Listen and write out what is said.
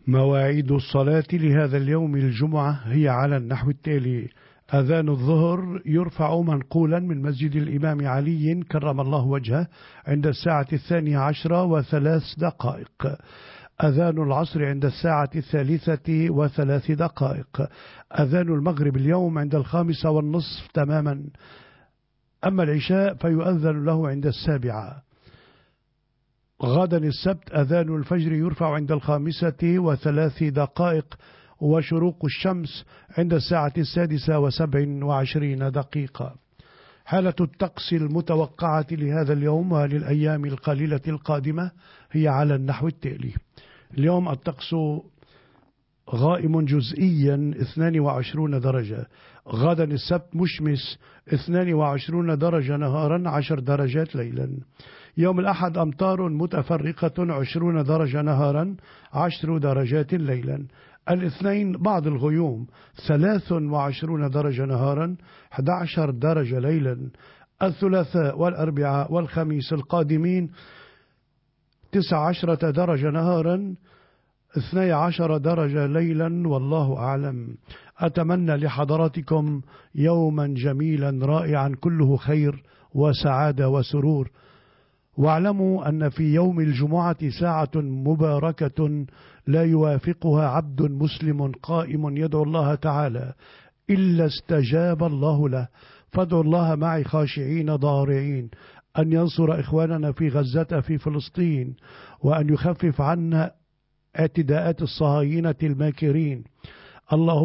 مواعيد الصلاة لهذا اليوم الجمعة هي على النحو التالي: أذان الظهر يرفع منقولا من مسجد الإمام علي كرم الله وجهه عند الساعة 12:03. أذان العصر عند الساعة 3:03. أذان المغرب اليوم عند 5:30 تماما. أما العشاء فيؤذن له عند 7. غدا السبت أذان الفجر يرفع عند 5:03، وشروق الشمس عند الساعة 6:27. حالة الطقس المتوقعة لهذا اليوم وللأيام القليلة القادمة هي على النحو التالي: اليوم الطقس غائم جزئيا 22 درجة. غدا السبت مشمس 22 درجة نهارا 10 درجات ليلا. يوم الأحد أمطار متفرقة 20 درجة نهارا 10 درجات ليلا. الاثنين بعض الغيوم 23 درجة نهارا 11 درجة ليلا. الثلاثاء والأربعاء والخميس القادمين 19 درجة نهارا 12 درجة ليلا، والله أعلم. أتمنى لحضراتكم يوما جميلا رائعا كله خير وسعادة وسرور، واعلموا أن في يوم الجمعة ساعة مباركة لا يوافقها عبد مسلم قائم يدعو الله تعالى إلا استجاب الله له. فادعوا الله معي خاشعين ضارعين أن ينصر إخواننا في غزة في فلسطين، وأن يخفف عنا اعتداءات الصهاينة الماكرين. اللهم